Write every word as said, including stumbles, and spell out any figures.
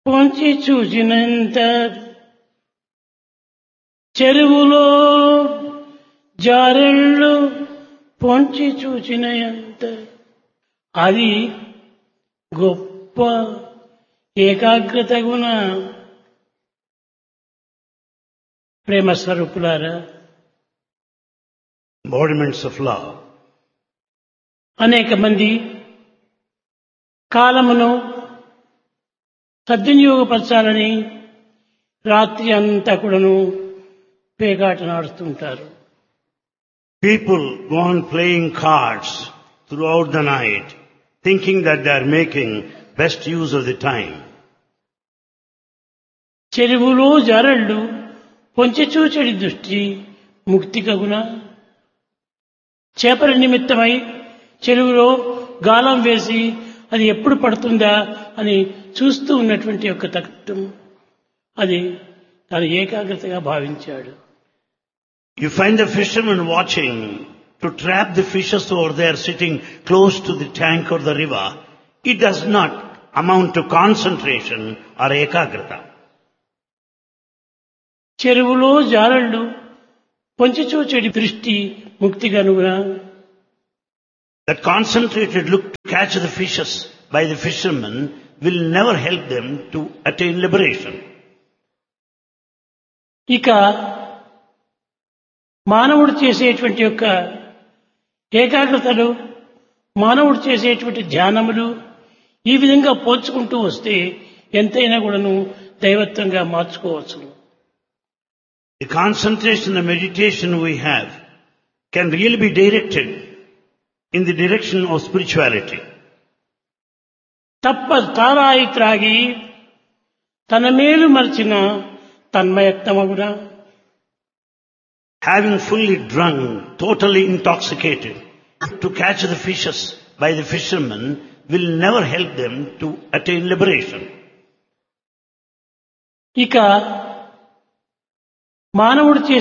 పొంచి చూచినంత చెరువులో జారెళ్ళు పొంచి చూచినంత అది గొప్ప ఏకాగ్రత గుణ. ప్రేమ స్వరూపులారా, embodiments of love. అనేక మంది కాలమును సద్వినియోగపరచాలని రాత్రి అంతా కూడాను పేకాట నాడుతుంటారు. People go on playing cards throughout the night, thinking that they are making best use of the time. చెరువులో జారళ్ళు పొంచి చూచెడి దృష్టి ముక్తి కగున. చేపల నిమిత్తమై చెరువులో గాలం వేసి అది ఎప్పుడు పడుతుందా అని చూస్తూ ఉన్నటువంటి యొక్క తత్వం అది తన ఏకాగ్రతగా భావించాడు. You find the fisherman watching to trap the fishes over there sitting close to the tank or the river. It does not amount to concentration or ekagrata. చెరువులో జారళ్ళు పొంచి చూచెడి దృష్టి ముక్తి కనుగొన. That concentrated look to catch the fishes by the fishermen will never help them to attain liberation. ఇక మానవుడు చేసేటువంటి యొక్క ఏకాగ్రతలు, మానవుడు చేసేటువంటి ధ్యానములు ఈ విధంగా పోల్చుకుంటూ వస్తే ఎంతైనా కూడాను దైవత్వంగా మార్చుకోవచ్చు. The concentration and meditation we have can really be directed in the direction of spirituality. తప్ప తారాయి త్రాగి తన మేలు మర్చిన తన్మయత్వమగున. Having fully drunk, totally intoxicated, to catch the fishes by the fishermen will never help them to attain liberation. ఇక మానవుడు